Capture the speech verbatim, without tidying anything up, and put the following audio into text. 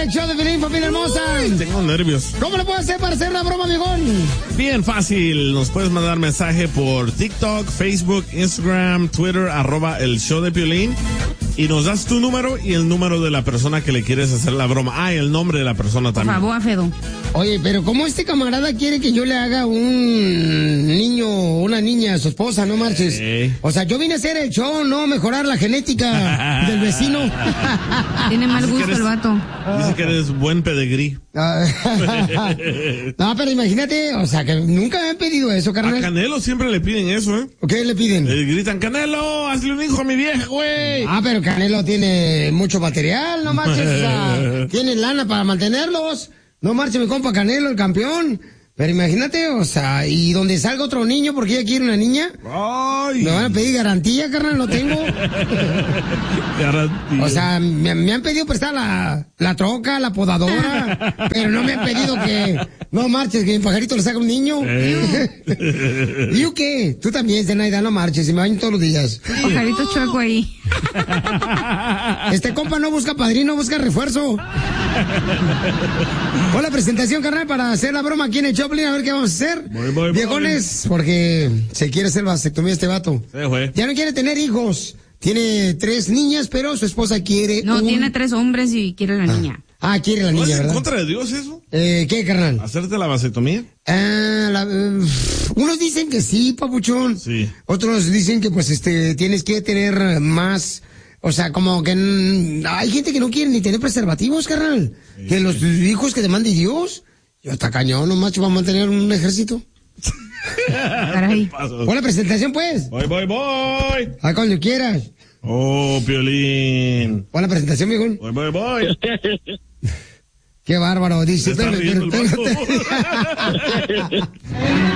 el show de Piolín, familia hermosa. Uy, tengo nervios. ¿Cómo le puedo hacer para hacer la broma, viejón? Bien fácil. Nos puedes mandar mensaje por TikTok, Facebook, Instagram, Twitter, arroba el show de Piolín. Y nos das tu número y el número de la persona que le quieres hacer la broma. Ah, y el nombre de la persona también. Por favor, Fedo. Oye, pero ¿cómo este camarada quiere que yo le haga un niño o una niña a su esposa? No marches. Sí. O sea, yo vine a hacer el show, no mejorar la genética del vecino. Tiene mal Dice que gusto eres- el vato. Dice que eres buen pedigrí. No, pero imagínate, o sea, que nunca me han pedido eso, A carnal. Canelo siempre le piden eso, ¿eh? ¿Qué le piden? Le gritan, Canelo, hazle un hijo a mi vieja, güey. Ah, pero Canelo tiene mucho material, no marches, o sea, tiene lana para mantenerlos. No marche mi compa Canelo, el campeón. Pero imagínate, o sea, y donde salga otro niño porque ella quiere una niña, Ay. me van a pedir garantía, carnal, no tengo. Garantía. O sea, me, me han pedido prestar la, la troca, la podadora, pero no me han pedido que, no marches, que mi pajarito le saque un niño. Eh. ¿Y yo qué? Tú también, Zenaida, no marches, y me baño todos los días. Pajarito chueco ahí. Este compa no busca padrino, busca refuerzo. Hola, presentación, carnal, para hacer la broma aquí en el Choplin, a ver qué vamos a hacer. Voy, voy, Viejones, porque se quiere hacer vasectomía este vato. Se fue. Ya no quiere tener hijos. Tiene tres niñas, pero su esposa quiere No, un... tiene tres hombres y quiere la niña. Ah, quiere la ¿No niña, es en ¿verdad? contra de Dios eso? Eh, ¿qué, carnal? ¿Hacerte la vasectomía? Ah, la- eh, unos dicen que sí, papuchón. Sí. Otros dicen que, pues, este, tienes que tener más... O sea, como que mm, hay gente que no quiere ni tener preservativos, carnal. Sí, que los hijos que te mande Dios. Yo hasta cañón, no macho, para mantener un ejército. Caray. Pasos. Hola, presentación, pues. Voy, voy, voy. A cuando quieras. Oh, Piolín. Hola, presentación, mijo. Voy, voy, voy. Qué bárbaro, dice. Se está Espérame, riendo el espérame, espérame.